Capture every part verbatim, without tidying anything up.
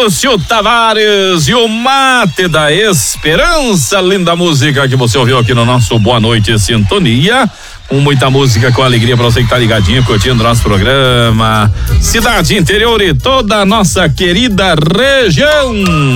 Lúcio Tavares e o Mate da Esperança, linda música que você ouviu aqui no nosso Boa Noite Sintonia, com muita música, com alegria pra você que tá ligadinho, curtindo nosso programa, cidade, interior e toda a nossa querida região.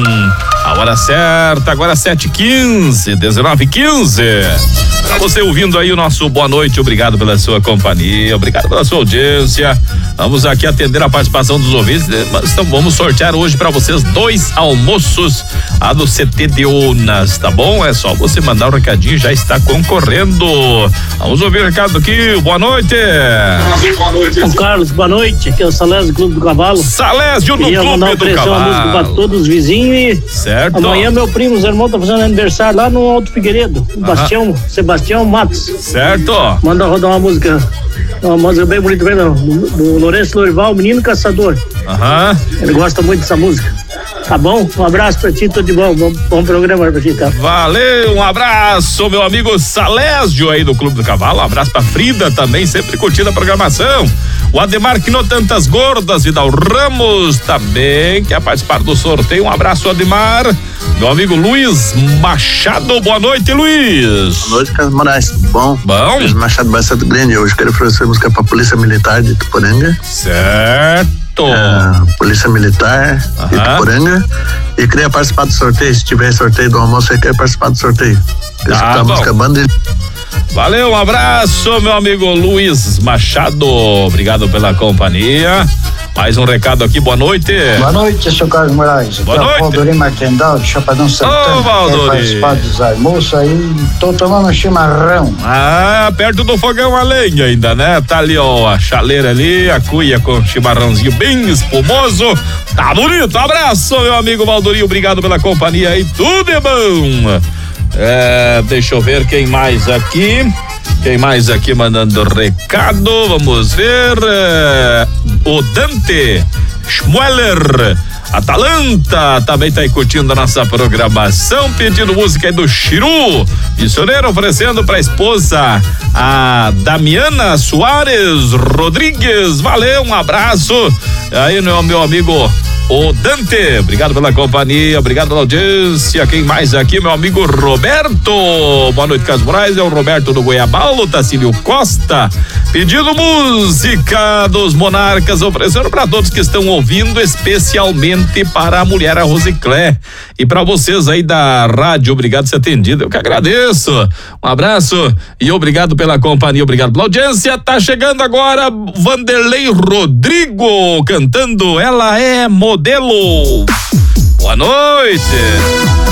A hora certa, agora sete e quinze, dezenove e quinze. Pra você ouvindo aí o nosso Boa Noite, obrigado pela sua companhia, obrigado pela sua audiência. Vamos aqui atender a participação dos ouvintes, então vamos sortear hoje pra vocês dois almoços a do C T de Unas, tá bom? É só você mandar um recadinho, já está concorrendo. Vamos ouvir o recado aqui, boa noite. Boa noite. Ô Carlos, boa noite, aqui é o Salésio do Clube do Cavalo. Salésio do Queria Clube mandar um do presente, Cavalo. uma música pra todos os vizinhos e certo. Amanhã meu primo, os irmãos tá fazendo aniversário lá no Alto Figueiredo, o Bastião, Sebastião Matos. Certo. Manda rodar uma música, uma música bem bonita, bem não, do, do Lourenço Lorival, Menino Caçador. Aham. Ele gosta muito dessa música. Tá bom? Um abraço pra ti, tudo de bom. Bom, bom programa pra ti, tá? Valeu, um abraço, meu amigo Salésio aí do Clube do Cavalo. Um abraço pra Frida também, sempre curtindo a programação. O Ademar que não tantas gordas, Vidal Ramos também quer participar do sorteio. Um abraço, Ademar. Meu amigo Luiz Machado, boa noite, Luiz. Boa noite, Carlos Moraes, tudo bom? Bom. Luiz Machado Bastante Grande, hoje quero oferecer música pra Polícia Militar de Ituporanga. Certo. É, Polícia Militar de Ituporanga. E queria participar do sorteio, se tiver sorteio do almoço, eu quero participar do sorteio. Quero Tá escutar a bom. música Banda. Valeu, um abraço, meu amigo Luiz Machado. Obrigado pela companhia. Mais um recado aqui, boa noite. Boa noite, seu Carlos Moraes. Boa aqui noite. é o Valdorim Martendal, de Chapadão Santana. Ô, Valdorim. Quer participar dos almoços aí, tô tomando um chimarrão. Ah, perto do fogão a lenha ainda, né? Tá ali, ó, a chaleira ali, a cuia com chimarrãozinho bem espumoso. Tá bonito, abraço, meu amigo Valdorim, obrigado pela companhia aí, tudo é bom. É, deixa eu ver quem mais aqui. Quem mais aqui mandando recado? Vamos ver. É, o Dante Schmueller, Atalanta, também tá aí curtindo a nossa programação, pedindo música aí do Chiru, missioneiro, oferecendo pra esposa a Damiana Soares Rodrigues. Valeu, um abraço aí, meu, meu amigo o Dante, obrigado pela companhia, obrigado pela audiência. Quem mais aqui? Meu amigo Roberto. Boa noite, Carlos Moraes. É o Roberto do Goiabal, Tacílio Costa, pedindo música dos Monarcas, oferecendo para todos que estão ouvindo, especialmente para a mulher, a Rosiclé, e para vocês aí da rádio. Obrigado por ser atendido, eu que agradeço. Um abraço e obrigado pela companhia, obrigado pela audiência. Tá chegando agora Vanderlei Rodrigo cantando Ela é Modelo. Boa noite.